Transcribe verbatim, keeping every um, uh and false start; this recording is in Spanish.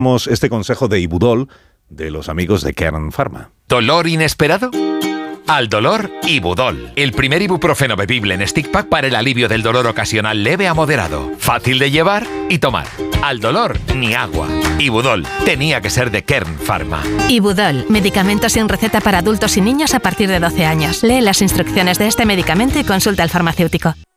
Este consejo de Ibudol de los amigos de Kern Pharma. ¿Dolor inesperado? Al dolor, Ibudol. El primer ibuprofeno bebible en stick pack para el alivio del dolor ocasional leve a moderado. Fácil de llevar y tomar. Al dolor, ni agua. Ibudol. Tenía que ser de Kern Pharma. Ibudol. Medicamento sin receta para adultos y niños a partir de doce años. Lee las instrucciones de este medicamento y consulta al farmacéutico.